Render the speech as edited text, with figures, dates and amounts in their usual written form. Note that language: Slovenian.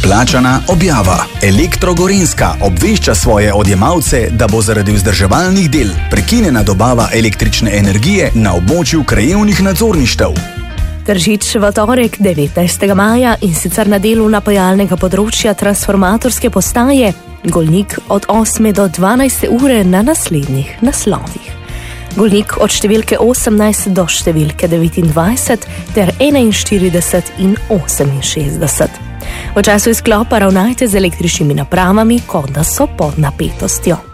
Plačana objava. Elektro Gorenjska obvešča svoje odjemalce, da bo zaradi vzdrževalnih del prekinjena dobava električne energije na območju krajevnih nadzorništev. Tržič v torek 19. maja in sicer na delu napajalnega področja transformatorske postaje, Golnik od 8 do 12 ure na naslednjih naslovih. Golnik od številke 18 do številke 29 ter 41 in 68. V času izklopa ravnajte z električnimi napravami, kot da so pod napetostjo.